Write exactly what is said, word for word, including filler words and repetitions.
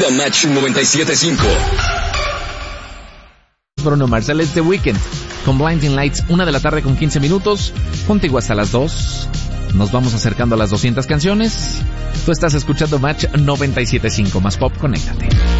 a Match noventa y siete punto cinco. Bruno Mars, The Weeknd, con Blinding Lights, una de la tarde con quince minutos, contigo hasta las dos. Nos vamos acercando a las doscientas canciones. Tú estás escuchando Match noventa y siete punto cinco, más pop, conéctate.